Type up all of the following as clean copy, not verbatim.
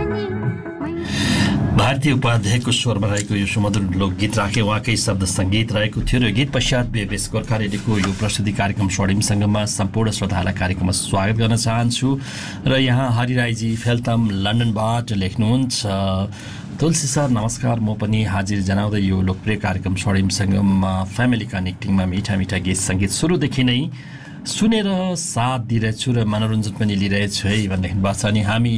भारतीय उपाध्यायको स्वरमा रहेको यो सुमधुर लोकगीत राखे उहाँकै शब्द सङ्गीत रहेको थियो र गीत पश्चात बेबेस गोर्खा रेडियोको यो प्रस्तुति कार्यक्रम स्वर्णिम सङ्गममा सम्पूर्ण श्रोताहरूलाई कार्यक्रममा स्वागत गर्न चाहन्छु। र यहाँ हरिराईजी फेल्तम लन्डनबाट लेख्नुहुन्छ, तुलसी सर नमस्कार, म पनि हाजिर जनाउँदै यो लोकप्रिय कार्यक्रम स्वर्णिम सङ्गममा फ्यामिली कनेक्टिङमा मिठा मिठा गीत सङ्गीत सुरुदेखि नै सुनेर साथ दिइरहेछु र मनोरञ्जन पनि लिइरहेछु है भनेदेखि बास। अनि हामी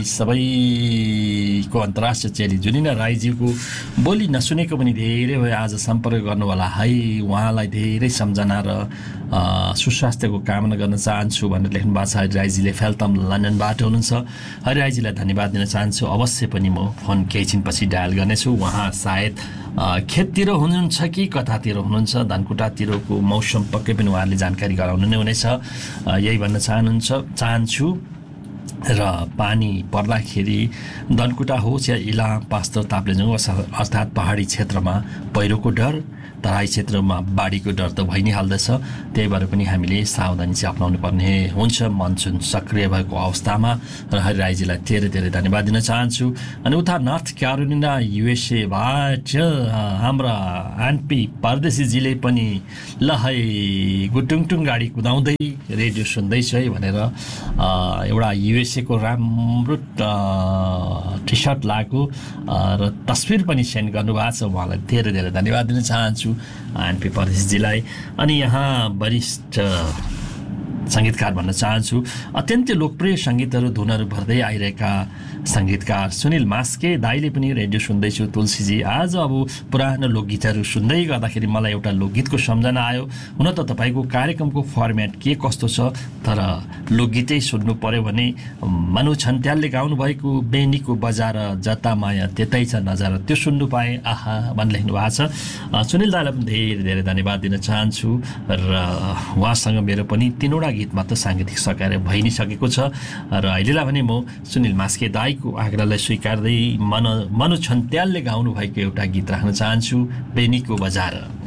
सबैको अन्तर्राष्ट्रिय चेली जुनिना राईज्यूको बोली नसुनेको पनि धेरै भयो, आज सम्पर्क गर्नुहोला है, उहाँलाई धेरै सम्झना र सुस्वास्थ्यको कामना गर्न चाहन्छु भनेर लेख्नु भएको छ। हरिराईजीले फेल्तम लन्डनबाट हुनुहुन्छ, हरिराईजीलाई धन्यवाद दिन चाहन्छु। अवश्य पनि म फोन केही छिनपछि डायल गर्नेछु। उहाँ सायद खेततिर हुनुहुन्छ कि कतातिर हुनुहुन्छ, धनकुटातिरको मौसम पक्कै पनि उहाँहरूले जानकारी गराउनु नै हुनेछ, यही भन्न चाहन्छु। र पानी पर्दाखेरि धनकुटा होस् या इलाम पास्तर ताप्लेजुङ अर्थात् पहाडी क्षेत्रमा पहिरोको डर, तराई क्षेत्रमा बाढीको डर त भइ नै हाल्दछ, त्यही भएर पनि हामीले सावधानी चाहिँ अप्नाउनु पर्ने हुन्छ मनसुन सक्रिय भएको अवस्थामा। र हरिराईजीलाई धेरै धेरै धन्यवाद दिन चाहन्छु। अनि उता नर्थ क्यारोलिना युएसएबाट हाम्रा एनपी परदेशीजीले पनि ल है गुटुङटुङ गाडी कुदाउँदै रेडियो सुन्दैछु है भनेर एउटा युएसएको राम्रो टी सर्ट लगाएको र तस्विर पनि सेन्ड गर्नुभएको छ, उहाँलाई धेरै धेरै धन्यवाद दिन चाहन्छु एनपी परदेशीजीलाई। अनि यहाँ वरिष्ठ सङ्गीतकार भन्न चाहन्छु, अत्यन्तै लोकप्रिय सङ्गीतहरू धुनहरू भर्दै आइरहेका सङ्गीतकार सुनिल मास्के दाईले पनि रेडियो सुन्दैछु तुलसीजी। आज अब पुरानो लोकगीतहरू सुन्दै गर्दाखेरि मलाई एउटा लोकगीतको सम्झना आयो। हुन त तपाईँको कार्यक्रमको फर्मेट के कस्तो छ, तर लोकगीतै सुन्नु पर्यो भने मनु छन्त्यालले गाउनुभएको बेनीको बजार जता माया त्यतै छ नजारा त्यो सुन्नु पाएँ आहा भन्ने लेख्नु भएको छ। सुनिल दाईलाई पनि धेरै धेरै धन्यवाद दिन चाहन्छु। र उहाँसँग मेरो पनि 3वटा गीत मात्र साङ्गीतिक सकाएर भइ नै सकेको छ। र अहिलेलाई भने म सुनिल मास्के दाईको आग्रहलाई स्वीकार्दै मनु छन्त्यालले गाउनुभएको एउटा गीत राख्न चाहन्छु, बेनीको बजार।